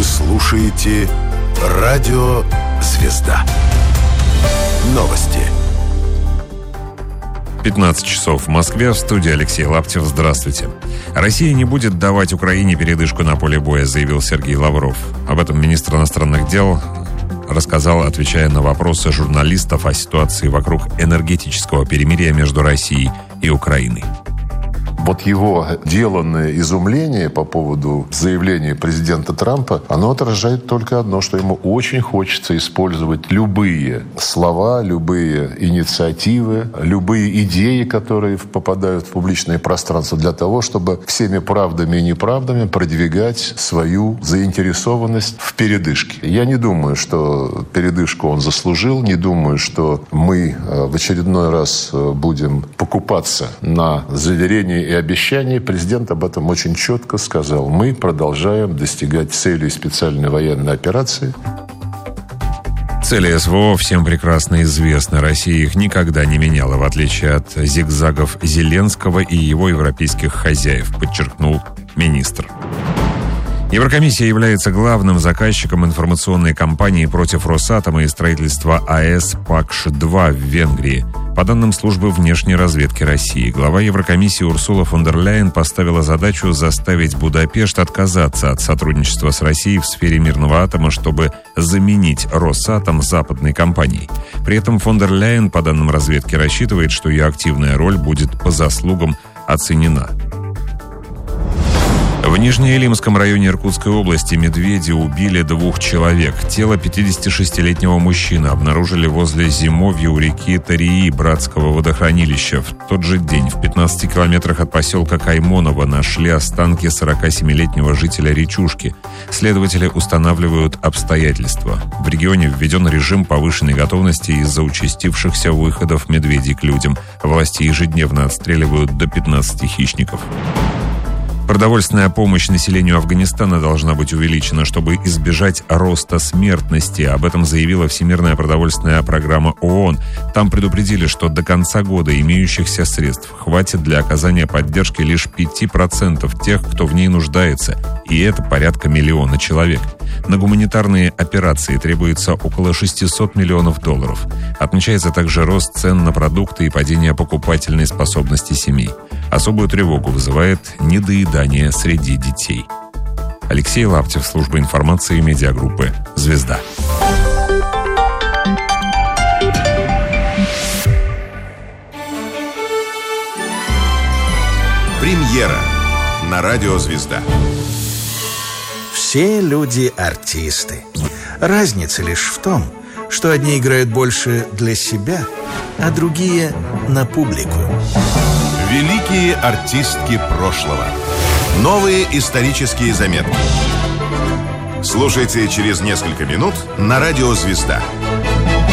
слушаете «Радио Звезда». Новости. 15 часов в Москве. В студии Алексей Лаптев. Здравствуйте. Россия не будет давать Украине передышку на поле боя, заявил Сергей Лавров. Об этом министр иностранных дел рассказал, отвечая на вопросы журналистов о ситуации вокруг энергетического перемирия между Россией и Украиной. Вот его деланное изумление по поводу заявления президента Трампа, оно отражает только одно, что ему очень хочется использовать любые слова, любые инициативы, любые идеи, которые попадают в публичное пространство, для того, чтобы всеми правдами и неправдами продвигать свою заинтересованность в передышке. Я не думаю, что передышку он заслужил, не думаю, что мы в очередной раз будем покупаться на заверения и обещания. Президент об этом очень четко сказал. Мы продолжаем достигать целей специальной военной операции. Цели СВО всем прекрасно известны. Россия их никогда не меняла, в отличие от зигзагов Зеленского и его европейских хозяев, подчеркнул министр. Еврокомиссия является главным заказчиком информационной кампании против Росатома и строительства АЭС Пакш-2 в Венгрии. По данным службы внешней разведки России, глава Еврокомиссии Урсула фон дер Ляйен поставила задачу заставить Будапешт отказаться от сотрудничества с Россией в сфере мирного атома, чтобы заменить Росатом западной компанией. При этом фон дер Ляйен, по данным разведки, рассчитывает, что ее активная роль будет по заслугам оценена. В Нижнеилимском районе Иркутской области медведи убили 2 человек. Тело 56-летнего мужчины обнаружили возле зимовья у реки Тарии Братского водохранилища. В тот же день в 15 километрах от поселка Каймоново нашли останки 47-летнего жителя Речушки. Следователи устанавливают обстоятельства. В регионе введен режим повышенной готовности из-за участившихся выходов медведей к людям. Власти ежедневно отстреливают до 15 хищников. Продовольственная помощь населению Афганистана должна быть увеличена, чтобы избежать роста смертности. Об этом заявила Всемирная продовольственная программа ООН. Там предупредили, что до конца года имеющихся средств хватит для оказания поддержки лишь 5% тех, кто в ней нуждается. И это порядка 1 миллиона человек. На гуманитарные операции требуется около $600 миллионов. Отмечается также рост цен на продукты и падение покупательной способности семей. Особую тревогу вызывает недоедание среди детей. Алексей Лаптев, служба информации медиагруппы «Звезда». Премьера на радио «Звезда». Все люди артисты. Разница лишь в том, что одни играют больше для себя, а другие на публику. Великие артистки прошлого. Новые исторические заметки. Слушайте через несколько минут на радио «Звезда».